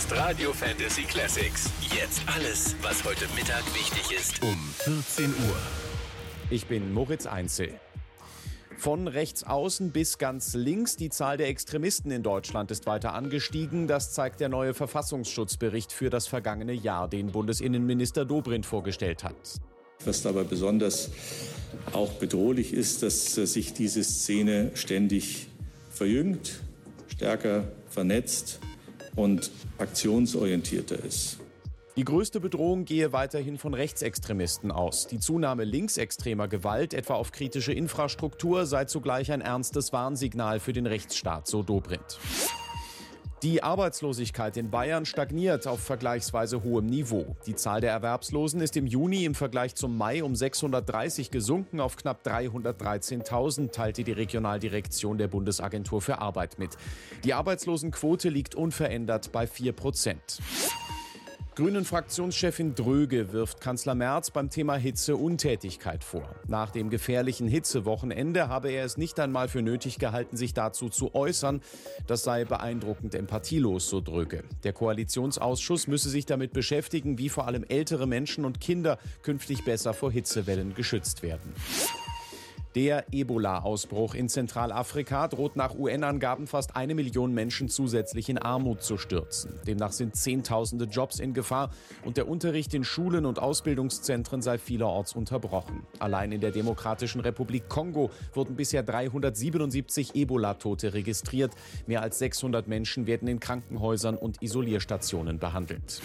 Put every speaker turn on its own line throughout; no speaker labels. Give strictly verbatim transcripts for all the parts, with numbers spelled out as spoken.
ist Radio Fantasy Classics. Jetzt alles, was heute Mittag wichtig ist. Um vierzehn Uhr.
Ich bin Moritz Einzel. Von rechts außen bis ganz links, die Zahl der Extremisten in Deutschland ist weiter angestiegen. Das zeigt der neue Verfassungsschutzbericht für das vergangene Jahr, den Bundesinnenminister Dobrindt vorgestellt hat.
Was dabei besonders auch bedrohlich ist, dass sich diese Szene ständig verjüngt, stärker vernetzt und aktionsorientierter ist.
Die größte Bedrohung gehe weiterhin von Rechtsextremisten aus. Die Zunahme linksextremer Gewalt, etwa auf kritische Infrastruktur, sei zugleich ein ernstes Warnsignal für den Rechtsstaat, so Dobrindt. Die Arbeitslosigkeit in Bayern stagniert auf vergleichsweise hohem Niveau. Die Zahl der Erwerbslosen ist im Juni im Vergleich zum Mai um sechshundertdreißig gesunken auf knapp dreihundertdreizehntausend, teilte die Regionaldirektion der Bundesagentur für Arbeit mit. Die Arbeitslosenquote liegt unverändert bei vier Prozent. Grünen-Fraktionschefin Dröge wirft Kanzler Merz beim Thema Hitze Untätigkeit vor. Nach dem gefährlichen Hitzewochenende habe er es nicht einmal für nötig gehalten, sich dazu zu äußern. Das sei beeindruckend empathielos, so Dröge. Der Koalitionsausschuss müsse sich damit beschäftigen, wie vor allem ältere Menschen und Kinder künftig besser vor Hitzewellen geschützt werden. Der Ebola-Ausbruch in Zentralafrika droht nach U N-Angaben fast eine Million Menschen zusätzlich in Armut zu stürzen. Demnach sind Zehntausende Jobs in Gefahr und der Unterricht in Schulen und Ausbildungszentren sei vielerorts unterbrochen. Allein in der Demokratischen Republik Kongo wurden bisher dreihundertsiebenundsiebzig Ebola-Tote registriert. Mehr als sechshundert Menschen werden in Krankenhäusern und Isolierstationen behandelt.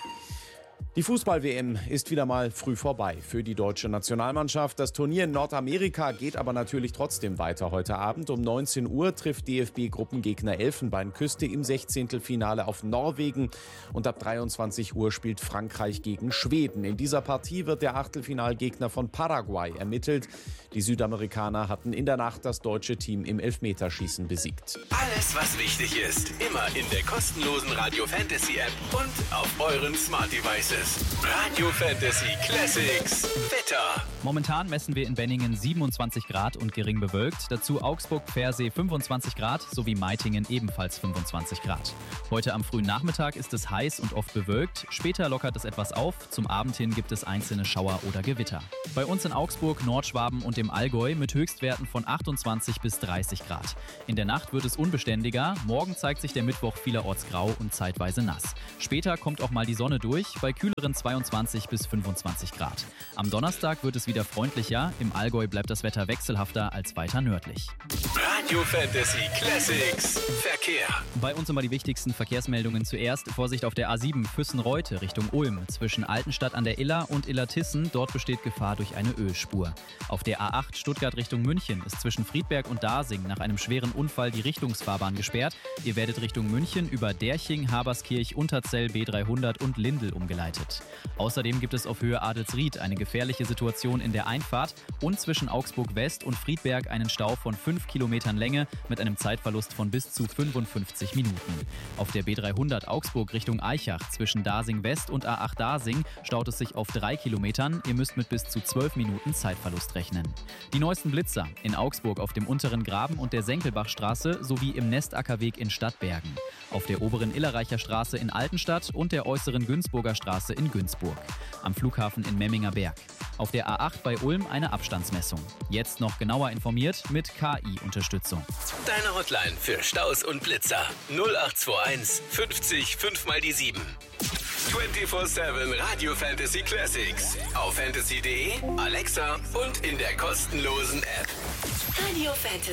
Die Fußball-W M ist wieder mal früh vorbei für die deutsche Nationalmannschaft. Das Turnier in Nordamerika geht aber natürlich trotzdem weiter heute Abend. Um neunzehn Uhr trifft D F B-Gruppengegner Elfenbeinküste im Sechzehntelfinale auf Norwegen. Und ab dreiundzwanzig Uhr spielt Frankreich gegen Schweden. In dieser Partie wird der Achtelfinalgegner von Paraguay ermittelt. Die Südamerikaner hatten in der Nacht das deutsche Team im Elfmeterschießen besiegt.
Alles, was wichtig ist, immer in der kostenlosen Radio Fantasy App und auf euren Smart Devices. Radio Fantasy Classics Wetter.
Momentan messen wir in Benningen siebenundzwanzig Grad und gering bewölkt. Dazu Augsburg-Pfersee fünfundzwanzig Grad sowie Meitingen ebenfalls fünfundzwanzig Grad. Heute am frühen Nachmittag ist es heiß und oft bewölkt. Später lockert es etwas auf. Zum Abend hin gibt es einzelne Schauer oder Gewitter. Bei uns in Augsburg, Nordschwaben und im Allgäu mit Höchstwerten von achtundzwanzig bis dreißig Grad. In der Nacht wird es unbeständiger. Morgen zeigt sich der Mittwoch vielerorts grau und zeitweise nass. Später kommt auch mal die Sonne durch. Bei kühleren zweiundzwanzig bis fünfundzwanzig Grad. Am Donnerstag wird es wieder freundlicher. Im Allgäu bleibt das Wetter wechselhafter als weiter nördlich.
Radio Fantasy Classics Verkehr.
Bei uns immer die wichtigsten Verkehrsmeldungen zuerst. Vorsicht auf der A sieben Füssen-Reute Richtung Ulm. Zwischen Altenstadt an der Iller und Illertissen. Dort besteht Gefahr durch eine Ölspur. Auf der A acht Stuttgart Richtung München ist zwischen Friedberg und Dasing nach einem schweren Unfall die Richtungsfahrbahn gesperrt. Ihr werdet Richtung München über Derching, Haberskirch, Unterzell, B dreihundert und Lindel umgeleitet. Außerdem gibt es auf Höhe Adelsried eine gefährliche Situation in der Einfahrt und zwischen Augsburg West und Friedberg einen Stau von fünf Kilometern Länge mit einem Zeitverlust von bis zu fünfundfünfzig Minuten. Auf der B dreihundert Augsburg Richtung Aichach zwischen Dasing West und A acht Dasing staut es sich auf drei Kilometern. Ihr müsst mit bis zu zwölf Minuten Zeitverlust rechnen. Die neuesten Blitzer in Augsburg auf dem unteren Graben und der Senkelbachstraße sowie im Nestackerweg in Stadtbergen. Auf der oberen Illerreicher Straße in Altenstadt und der äußeren Günzburger Straße in Günzburg. Am Flughafen in Memminger Berg. Auf der A acht bei Ulm eine Abstandsmessung. Jetzt noch genauer informiert mit K I-Unterstützung.
Deine Hotline für Staus und Blitzer null acht zwei eins fünfzig fünf mal die sieben. vierundzwanzig sieben Radio Fantasy Classics auf fantasy punkt de, Alexa und in der kostenlosen App.
Radio Fantasy.